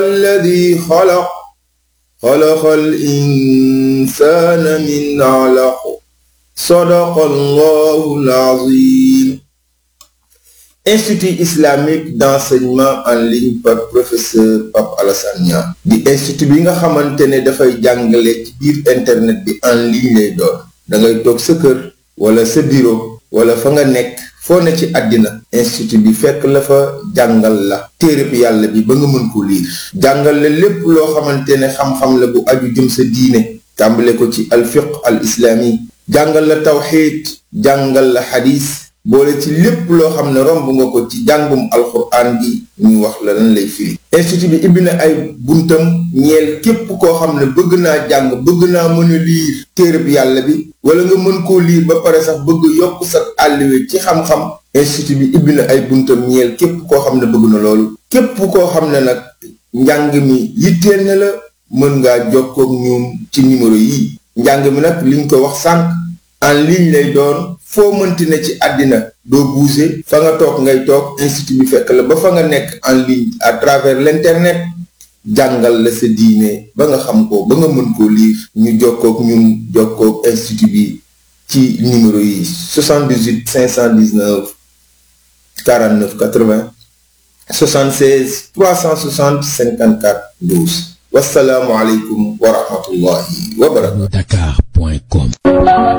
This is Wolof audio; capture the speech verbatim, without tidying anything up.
الذي خلق خلق الإنسان من علق صدق الله العظيم. Institut islamique d'enseignement en ligne par professeur Pape Alassane Niang di institut bi nga xamante ne dafay jàngale ci biir internet bi en ligne lay doon da ngay toog sa kër wala sa bureau wala fa nga nekk foo ne ci àddina institut bi fekk la fa jàngal la téereb yàlla bi ba nga mën ko liir jàngal la lépp loo xamante ne xam-xam la bu aju jëm sa diine tàmbale ko ci al fiqh al islami jàngal la tawxiid jàngal la xadis boole ci lépp loo xam ne romb nga ko ci jàngum alxuraan bi ñu wax la lan lay firi. institut bi ibbi na ay buntam ñeel képp koo xam ne bëgg naa jàng bëgg naa mën a liir téereb yàlla bi wala nga mën koo liir ba pare sax bëgg yokk sa àlliwe ci xam-xam institut bi ibbi na ay buntam ñeel képp koo xam ne bëgg na loolu képp koo xam ne nag njàng mi yitteel na la mën ngaa jokkoo ak ñoom ci numéro yi njàng mi nag liñ ko wax sànq en ligne lay doon foo mënti ne ci àddina doo bouger fa nga toog ngay toog institut bi fekk la ba fa nga nekk en ligne à travers l'internet jàngal la sa diine ba nga xam ko ba nga mën koo lire ñu jokkook ñun jokkook institut bi ci numéro yi soixante-dix-huit cinq cent dix-neuf quarante-neuf quatre-vingts soixante-seize trois cent soixante cinquante-quatre douze wassalaamu aleykum wa rahmatullahi wa barakatuh. dakar point com